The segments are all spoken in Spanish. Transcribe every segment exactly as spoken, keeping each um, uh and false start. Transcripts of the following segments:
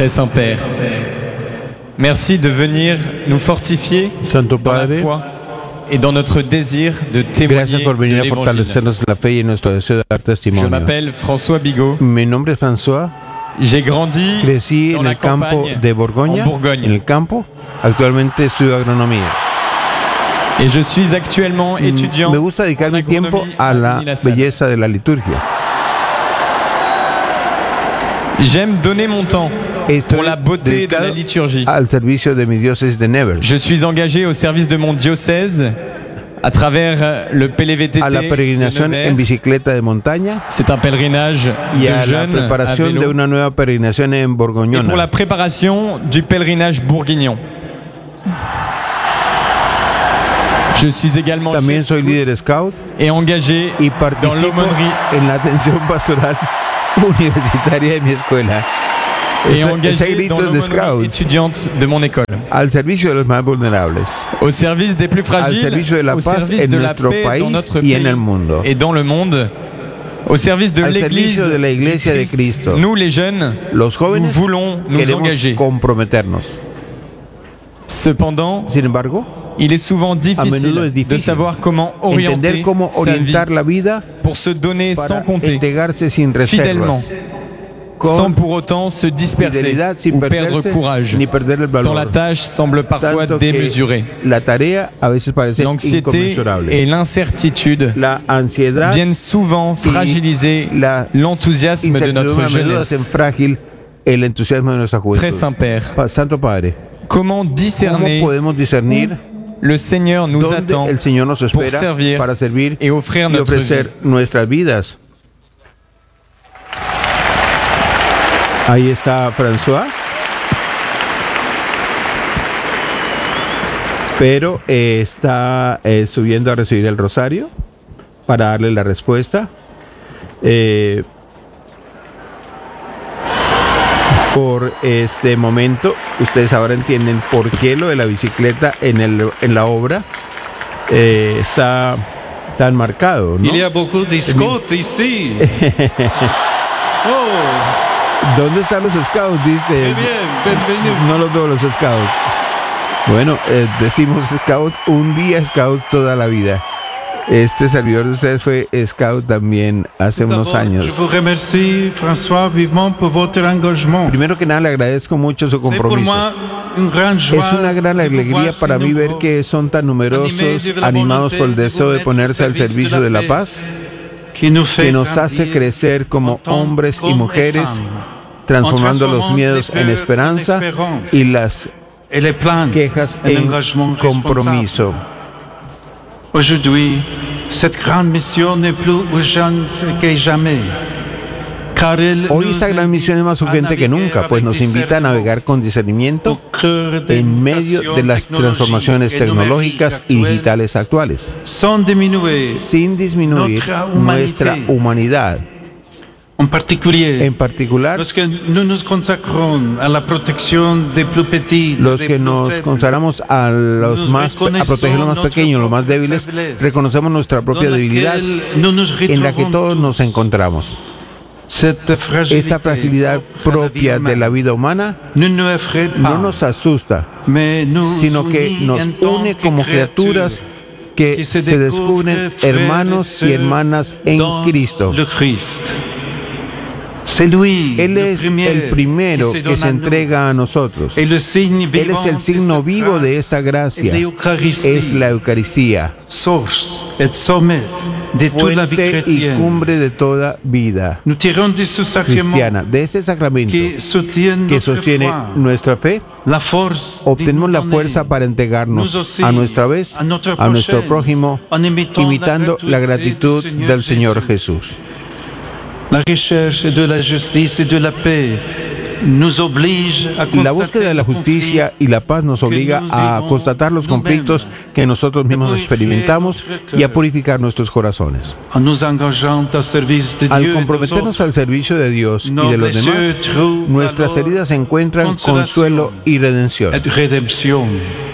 Très Saint-Père, merci de venir nous fortifier Santo dans la Padre, foi et dans notre désir de témoigner gracias por de venir a l'Évangile. fortalecernos en la fe y en nuestro deseo de dar Je testimonio. m'appelle François Bigot. Mi nombre es François. J'ai grandi Crecí dans en la el campo campagne, de Borgoña, en Bourgogne. en el campo. Actualmente estudio agronomía. Et je suis actuellement étudiant Me gusta dedicar en mi tiempo agronomie a la Unilacsalle. belleza de la liturgia. J'aime donner mon temps Estoy pour la beauté de la dedicado liturgie. al servicio de mi diócesis de Nevers, Je suis engagé au service de mon diocèse à travers le P L V T T a la de peregrinación Nevers. en bicicleta de montaña C'est un pèlerinage y de a la jeunes à preparación de vélo. una nueva peregrinación en Et pour Borgoñona. la préparation du pèlerinage bourguignon. Je suis également También chef soy scout líder scout et engagé y dans participo l'aumônerie en la atención pastoral universitaria de mi escuela. et Ese- ese engagé grito dans es de l'aumônerie scouts, étudiante de mon école. al servicio de los más vulnerables, Au service des plus al fragiles, servicio de la au paz service en de la nuestro paix dans país notre y en pays el mundo. et dans le monde, au service de Al l'Église servicio de la Iglesia du de Christ. Cristo. Nous les jeunes, Los nous jóvenes voulons nous queremos engager. comprometernos. Cependant, Sin embargo, il est souvent menudo difficile es de difícil savoir comment orienter entender cómo sa vie orientar la vida pour se donner para sans compter, entregarse sin fidèlement, reservas, sans con pour autant se disperser fidelidad, sin ou perdre perderse courage, ni perder el dont la valor. tâche semble parfois Tanto que démesurée. la tarea a veces parece L'anxiété inconmensurable. et l'incertitude La ansiedad viennent souvent y fragiliser la l'enthousiasme de notre incertidumbre a menudo hacen jeunesse. frágil el entusiasmo de nuestra Très juventud. Saint-Père, Pa- Santo Padre, comment ¿cómo discerner podemos discernir le Seigneur nous dónde attend el Señor nos pour espera servir para servir et offrir y notre vie? ofrecer nuestras vidas? Ahí está François. Pero eh, está eh, subiendo a recibir el rosario para darle la respuesta. Eh, por este momento, ustedes ahora entienden por qué lo de la bicicleta en, el, en la obra eh, está tan marcado, ¿no? Il y a beaucoup de scouts ici. Oh, ¿Dónde están los scouts? Dice. très bien, bienvenue. No los veo los scouts. Bueno, eh, decimos scout un día, scout toda la vida. Este servidor de ustedes fue scout también hace unos D'abord, años. Je vous remercie, François, vivement pour votre engagement. Primero que nada le agradezco mucho su C'est pour compromiso. moi une grande joie Es una gran de vous alegría voir para si mí ver nombreux, que son tan numerosos, animés de la animados por el volonté de deseo de vous ponerse al mettre au servicio de la paix, paz, qui nous fait que nos hace grandir crecer como en tant hombres y qu'hommes et mujeres, femmes, transformando en los transformant miedos les en peurs esperanza en espérance, y las et les plaintes quejas en en engagement compromiso. responsable. Aujourd'hui, cette grande mission n'est plus urgente que jamais. Car elle Hoy nous esta gran misión es más invite a urgente que naviguer nunca, pues avec nos invita a discernement navegar con discernimiento au cœur des en medio de las mutations transformaciones technologiques et tecnológicas y numériques digitales actuales, actuelles, sans diminuer, sin disminuir Nuestra humanidad. nuestra humanidad. en particulier, En particular, los que nous nous consacrons à la protección des plus petits, los des que plus nos faibles, consagramos a los Nos más a proteger los más pequeños, los más débiles, reconocemos nuestra propia dans debilidad laquelle nous nous en la que retrouvons todos tous. nos encontramos. Cette fragilité Esta fragilidad propia de la vida humana ne nous effraie pas, no nos asusta, mais nous sino que unit nos en tant une que como criaturas que que se se descubren découvrent frères hermanos et y hermanas en dans Cristo. le Christ. C'est lui, Él le es premier el primero qui se que donne se à nous. entrega a nosotros. Et le signe Él vivant es el de signo cette vivo de grâce esta est gracia, l'Eucharistie, es la Eucaristía, source et sommet de toute la vie fuente y chrétienne. cumbre de toda vida Nous tirons de ce sacrement cristiana. De ese sacramento qui soutient que notre sostiene foi, nuestra fe, la force obtenemos de la nous fuerza donner, para nous entregarnos aussi, a nuestra vez à notre a nuestro prochain, prójimo, en imitant imitando la gratitud du Seigneur del Señor Jésus. Jesús. La recherche de la justice et de la paix nous oblige a La búsqueda de la constater justicia y la paz nos obliga a constatar los conflictos que nosotros mismos experimentamos y a purificar nuestros corazones. en nous engageant au service de Al Dieu et des comprometernos autres. al servicio de Dios y Nos de los demás, blessures trouvent nuestras alors heridas encuentran consolación consuelo y redención. et rédemption.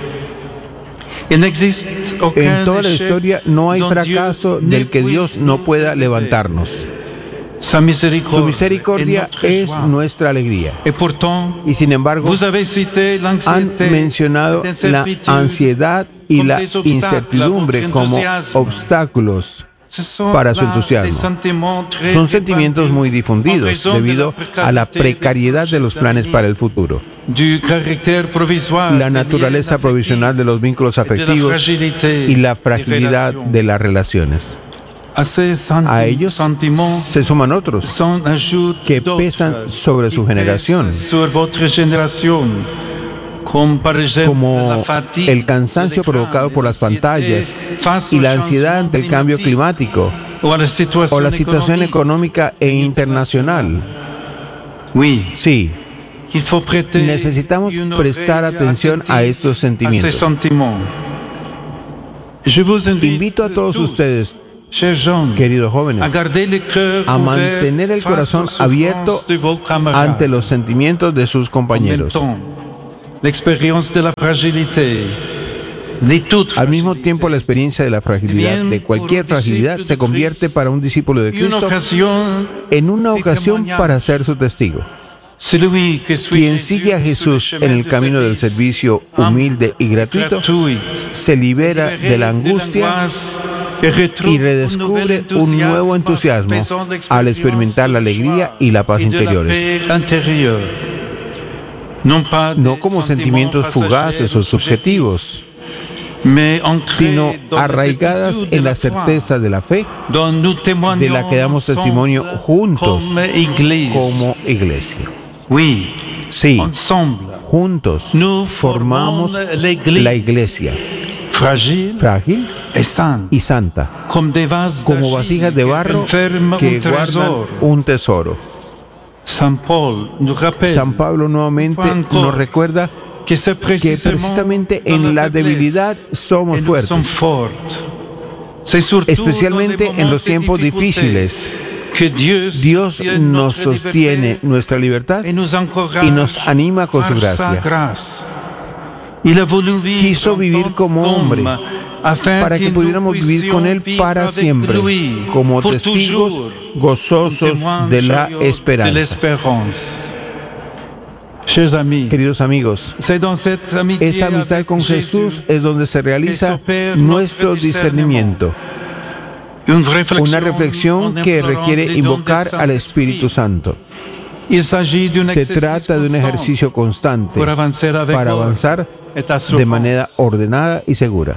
Il n'existe aucun En toda la échec historia no hay dont Dieu fracaso ne del que Dios puisse no nous pueda relever. levantarnos. Sa miséricorde Su misericordia est notre es joie. nuestra alegría. Et pourtant, Y sin embargo, vous avez cité han l'anxiété, mencionado la l'incertitude, ansiedad y comme la des obstacles à incertidumbre votre como entusiasme. obstáculos Ce sont para su là des entusiasmo. sentiments très Son sentimientos répandus muy en difundidos raison de debido la a la précarité des precariedad de los projets planes d'avenir, para el futuro, du caractère provisoire la des naturaleza liens provisional de los vínculos affectifs et de la afectivos fragilité y la des fragilidad relations. de las relaciones. A ces A senti- ellos sentiments se suman otros s'en ajoutent que d'autres pesan sobre qui su generación, pèsent sur votre génération, comme par exemple como la fatigue el cansancio sur l'écran, provocado por las pantallas face y au la ansiedad changement ante el cambio climatique, climático o a la situación, o la situación económica. económica e internacional. Oui, Sí, il faut prêter necesitamos une prestar oreille atención a attentive estos a ces sentimientos. sentiments. Je vous invite Invito a todos tous, ustedes, chers jeunes, queridos a jóvenes, garder le cœur a ouvert mantener el face corazón aux abierto souffrances de vos camarades. ante los sentimientos de sus En même compañeros. temps, l'expérience de la fragilité, de toute Al mismo fragilité, tiempo, la experiencia de la fragilidad, de cualquier fragilidad, se convierte para un discípulo de y una Cristo ocasión, en una de ocasión témoignage. para ser su testigo. Celui que suit Quien Jésus sigue a sur le Jesús chemin en el du camino del service, servicio humilde y gratuito, gratuit, se libera de la angustia y redescubre un nuevo entusiasmo al experimentar la alegría y la paz interiores, no como sentimientos fugaces o subjetivos, sino arraigadas en la certeza de la fe de la que damos testimonio juntos como iglesia. Sí, juntos formamos la iglesia frágil y santa, como vasijas de barro que guardan un tesoro. San Pablo nuevamente nos recuerda que precisamente en la debilidad somos fuertes, especialmente en los tiempos difíciles. Dios nos sostiene nuestra libertad y nos anima con su gracia. Quiso vivir como hombre para que pudiéramos vivir con Él para siempre, como testigos gozosos de la esperanza. Queridos amigos, esta amistad con Jesús es donde se realiza nuestro discernimiento. Una reflexión que requiere invocar al Espíritu Santo. Se trata de un ejercicio constante para avanzar de manera ordenada y segura.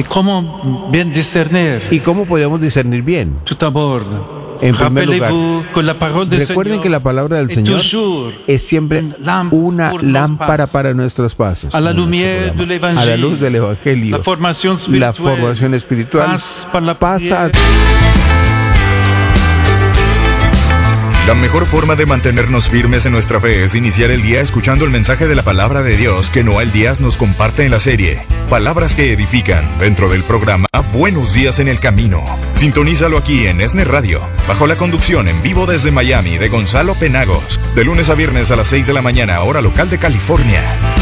¿Y cómo podemos discernir bien? En primer lugar, recuerden que la palabra del Señor es siempre una lámpara para nuestros pasos. A la luz del Evangelio, la formación espiritual pasa. La mejor forma de mantenernos firmes en nuestra fe es iniciar el día escuchando el mensaje de la palabra de Dios que Noel Díaz nos comparte en la serie Palabras que Edifican, dentro del programa Buenos Días en el Camino. Sintonízalo aquí en Esner Radio, bajo la conducción en vivo desde Miami de Gonzalo Penagos, de lunes a viernes a las seis de la mañana, hora local de California.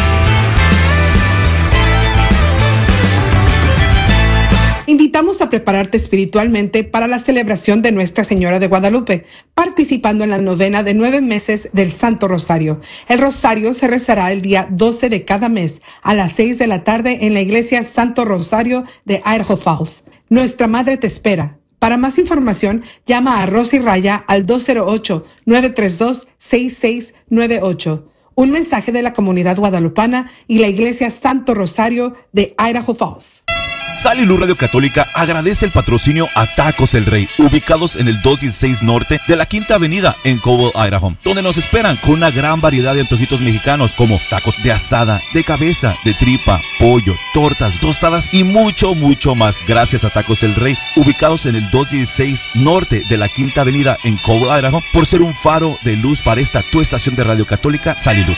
Invitamos a prepararte espiritualmente para la celebración de Nuestra Señora de Guadalupe, participando en la novena de nueve meses del Santo Rosario. El Rosario se rezará el día doce de cada mes a las seis de la tarde en la iglesia Santo Rosario de Idaho Falls. Nuestra Madre te espera. Para más información, llama a Rosy Raya al dos cero ocho, nueve tres dos, seis seis nueve ocho. Un mensaje de la comunidad guadalupana y la iglesia Santo Rosario de Idaho Falls. Sal y Luz Radio Católica agradece el patrocinio a Tacos El Rey, ubicados en el doscientos dieciséis Norte de la Quinta Avenida en Cobble, Idaho, donde nos esperan con una gran variedad de antojitos mexicanos como tacos de asada, de cabeza, de tripa, pollo, tortas, tostadas y mucho, mucho más. Gracias a Tacos El Rey, ubicados en el doscientos dieciséis Norte de la Quinta Avenida en Cobble, Idaho, por ser un faro de luz para esta tu estación de Radio Católica, Sal y Luz.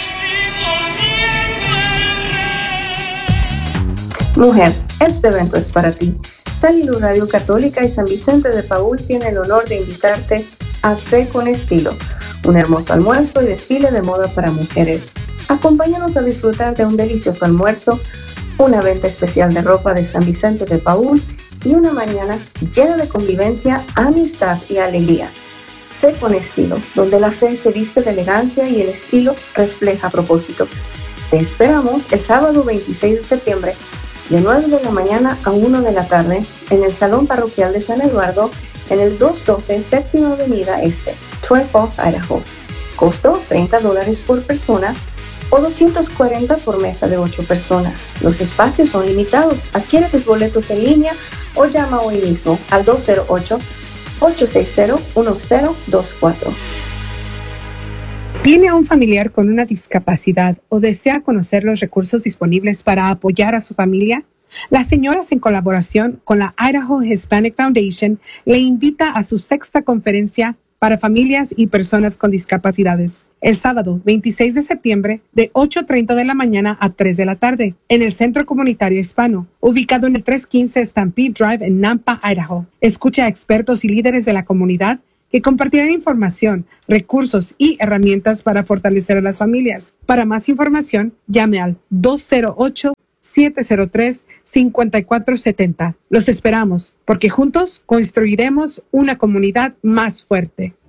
Mujer, este evento es para ti. Sal y Luz Radio Católica y San Vicente de Paúl tiene el honor de invitarte a Fe con Estilo, un hermoso almuerzo y desfile de moda para mujeres. Acompáñanos a disfrutar de un delicioso almuerzo, una venta especial de ropa de San Vicente de Paúl y una mañana llena de convivencia, amistad y alegría. Fe con Estilo, donde la fe se viste de elegancia y el estilo refleja propósito. Te esperamos el sábado veintiséis de septiembre de nueve de la mañana a una de la tarde en el Salón Parroquial de San Eduardo en el doscientos doce Séptima Avenida Este, Twin Falls, Idaho. Costo treinta dólares por persona o doscientos cuarenta por mesa de ocho personas. Los espacios son limitados. Adquiere tus boletos en línea o llama hoy mismo al dos cero ocho, ocho seis cero, uno cero dos cuatro. ¿Tiene a un familiar con una discapacidad o desea conocer los recursos disponibles para apoyar a su familia? Las señoras, en colaboración con la Idaho Hispanic Foundation, le invita a su sexta conferencia para familias y personas con discapacidades, el sábado veintiséis de septiembre de ocho treinta de la mañana a tres de la tarde, en el Centro Comunitario Hispano, ubicado en el trescientos quince Stampede Drive en Nampa, Idaho. Escucha a expertos y líderes de la comunidad que compartirán información, recursos y herramientas para fortalecer a las familias. Para más información, llame al dos cero ocho, siete cero tres, cinco cuatro siete cero. Los esperamos, porque juntos construiremos una comunidad más fuerte.